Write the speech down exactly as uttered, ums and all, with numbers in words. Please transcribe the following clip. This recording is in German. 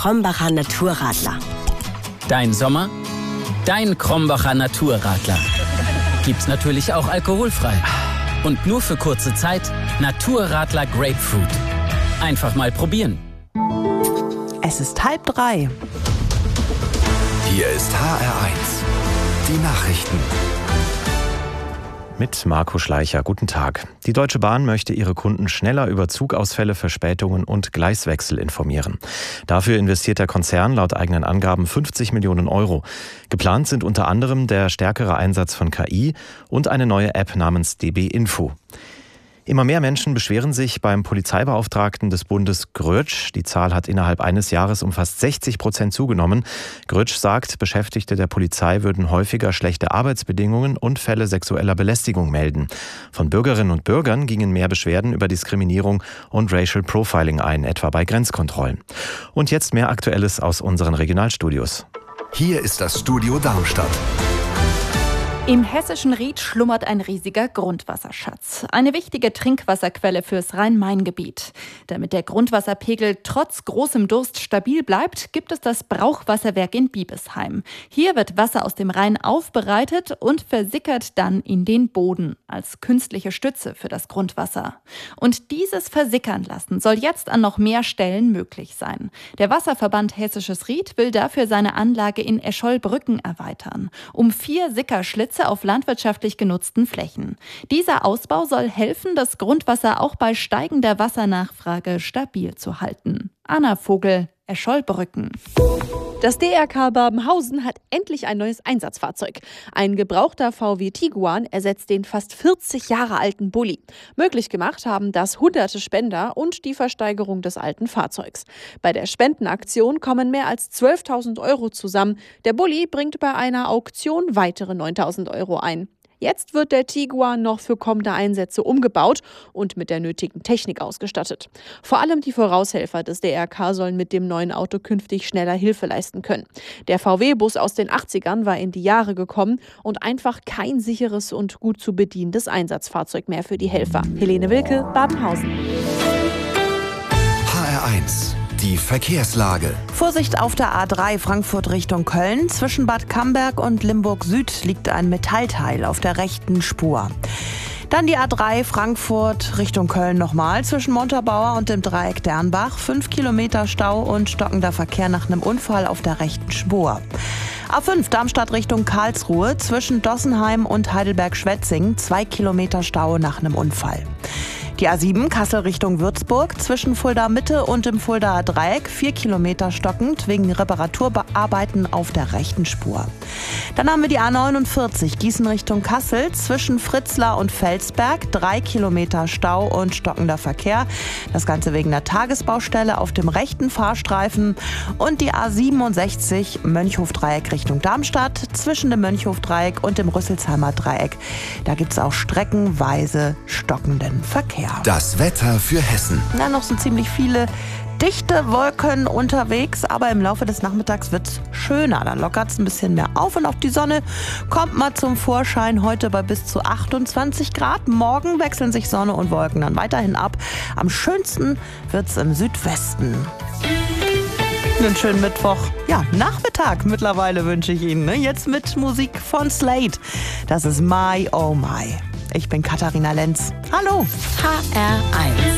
Krombacher Naturradler. Dein Sommer, dein Krombacher Naturradler. Gibt's natürlich auch alkoholfrei. Und nur für kurze Zeit Naturradler Grapefruit. Einfach mal probieren. Es ist halb drei. Hier ist H R eins. Die Nachrichten. Mit Marco Schleicher. Guten Tag. Die Deutsche Bahn möchte ihre Kunden schneller über Zugausfälle, Verspätungen und Gleiswechsel informieren. Dafür investiert der Konzern laut eigenen Angaben fünfzig Millionen Euro. Geplant sind unter anderem der stärkere Einsatz von K I und eine neue App namens D B Info. Immer mehr Menschen beschweren sich beim Polizeibeauftragten des Bundes Grötsch. Die Zahl hat innerhalb eines Jahres um fast sechzig Prozent zugenommen. Grötsch sagt, Beschäftigte der Polizei würden häufiger schlechte Arbeitsbedingungen und Fälle sexueller Belästigung melden. Von Bürgerinnen und Bürgern gingen mehr Beschwerden über Diskriminierung und Racial Profiling ein, etwa bei Grenzkontrollen. Und jetzt mehr Aktuelles aus unseren Regionalstudios. Hier ist das Studio Darmstadt. Im hessischen Ried schlummert ein riesiger Grundwasserschatz. Eine wichtige Trinkwasserquelle fürs Rhein-Main-Gebiet. Damit der Grundwasserpegel trotz großem Durst stabil bleibt, gibt es das Brauchwasserwerk in Biebesheim. Hier wird Wasser aus dem Rhein aufbereitet und versickert dann in den Boden als künstliche Stütze für das Grundwasser. Und dieses Versickern lassen soll jetzt an noch mehr Stellen möglich sein. Der Wasserverband Hessisches Ried will dafür seine Anlage in Escholbrücken erweitern. Um vier Sickerschlitze auf landwirtschaftlich genutzten Flächen. Dieser Ausbau soll helfen, das Grundwasser auch bei steigender Wassernachfrage stabil zu halten. Anna Vogel, Escholbrücken. Das D R K Babenhausen hat endlich ein neues Einsatzfahrzeug. Ein gebrauchter V W Tiguan ersetzt den fast vierzig Jahre alten Bulli. Möglich gemacht haben das hunderte Spender und die Versteigerung des alten Fahrzeugs. Bei der Spendenaktion kommen mehr als zwölftausend Euro zusammen. Der Bulli bringt bei einer Auktion weitere neuntausend Euro ein. Jetzt wird der Tiguan noch für kommende Einsätze umgebaut und mit der nötigen Technik ausgestattet. Vor allem die Voraushelfer des D R K sollen mit dem neuen Auto künftig schneller Hilfe leisten können. Der V W-Bus aus den achtzigern war in die Jahre gekommen und einfach kein sicheres und gut zu bedienendes Einsatzfahrzeug mehr für die Helfer. Helene Wilke, Babenhausen. H R eins. Die Verkehrslage. Vorsicht auf der A drei Frankfurt Richtung Köln. Zwischen Bad Camberg und Limburg Süd liegt ein Metallteil auf der rechten Spur. Dann die A drei Frankfurt Richtung Köln nochmal. Zwischen Montabaur und dem Dreieck Dernbach. Fünf Kilometer Stau und stockender Verkehr nach einem Unfall auf der rechten Spur. A fünf Darmstadt Richtung Karlsruhe. Zwischen Dossenheim und Heidelberg-Schwetzing. Zwei Kilometer Stau nach einem Unfall. Die A sieben Kassel Richtung Würzburg, zwischen Fulda Mitte und dem Fuldaer Dreieck, vier Kilometer stockend wegen Reparaturarbeiten auf der rechten Spur. Dann haben wir die A neunundvierzig Gießen Richtung Kassel, zwischen Fritzlar und Felsberg, drei Kilometer Stau und stockender Verkehr. Das Ganze wegen der Tagesbaustelle auf dem rechten Fahrstreifen. Und die A siebenundsechzig Mönchhof-Dreieck Richtung Darmstadt, zwischen dem Mönchhof-Dreieck und dem Rüsselsheimer Dreieck. Da gibt es auch streckenweise stockenden Verkehr. Das Wetter für Hessen. Na, noch sind ziemlich viele dichte Wolken unterwegs, aber im Laufe des Nachmittags wird es schöner. Dann lockert es ein bisschen mehr auf und auch die Sonne kommt mal zum Vorschein. Heute bei bis zu achtundzwanzig Grad. Morgen wechseln sich Sonne und Wolken dann weiterhin ab. Am schönsten wird es im Südwesten. Einen schönen Mittwoch. Ja, Nachmittag mittlerweile wünsche ich Ihnen. Ne? Jetzt mit Musik von Slade. Das ist My Oh My. Ich bin Katharina Lenz. Hallo. H R eins.